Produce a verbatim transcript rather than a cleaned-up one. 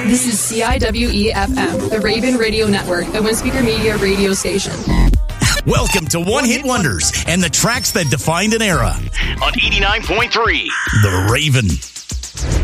This is C I W E F M, the Raven Radio Network, a One Speaker Media radio station. Welcome to One Hit Wonders and the tracks that defined an era. On eighty-nine point three. The Raven.